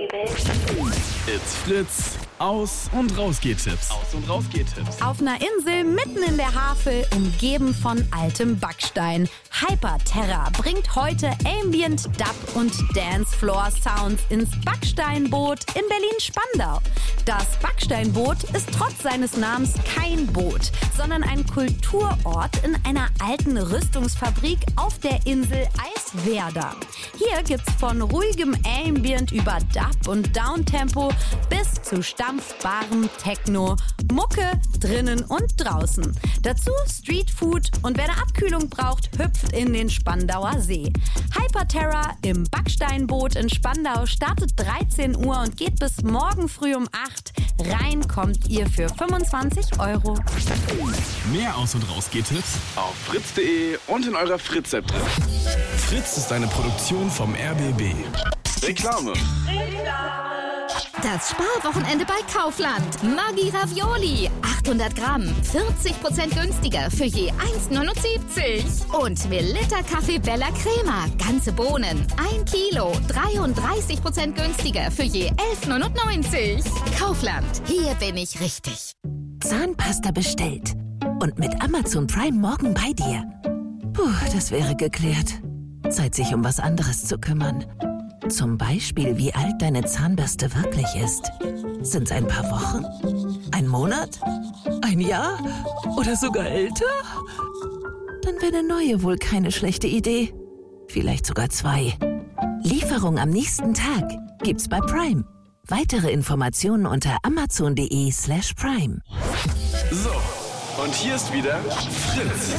It's Fritz. Aus- und Rausgehtipps. Auf einer Insel mitten in der Havel, umgeben von altem Backstein. Hyperterra bringt heute Ambient, Dub und Dancefloor-Sounds ins Backsteinboot in Berlin-Spandau. Das Backsteinboot ist trotz seines Namens kein Boot, sondern ein Kulturort in einer alten Rüstungsfabrik auf der Insel Eiswerder. Hier gibt's von ruhigem Ambient über Dub und Downtempo bis zu stampfbarem Techno, Mucke drinnen und draußen. Dazu Streetfood und wer eine Abkühlung braucht, hüpft in den Spandauer See. Hyperterra im Backsteinboot in Spandau startet 13 Uhr und geht bis morgen früh um 8. Rein kommt ihr für 25 €. Mehr Aus- und Rausgehtipps auf fritz.de und in eurer Fritz-App drin. Fritz ist eine Produktion vom RBB. Reklame. Das Sparwochenende bei Kaufland. Maggi Ravioli. 800 Gramm. 40% günstiger für je 1,79. Und Melitta Kaffee Bella Crema. Ganze Bohnen. 1 Kilo. 33% günstiger für je 11,99. Kaufland. Hier bin ich richtig. Zahnpasta bestellt. Und mit Amazon Prime morgen bei dir. Puh, das wäre geklärt. Zeit, sich um was anderes zu kümmern. Zum Beispiel, wie alt deine Zahnbürste wirklich ist. Sind's ein paar Wochen? Ein Monat? Ein Jahr? Oder sogar älter? Dann wäre eine neue wohl keine schlechte Idee. Vielleicht sogar 2. Lieferung am nächsten Tag gibt's bei Prime. Weitere Informationen unter amazon.de/prime. So, und hier ist wieder Fritz.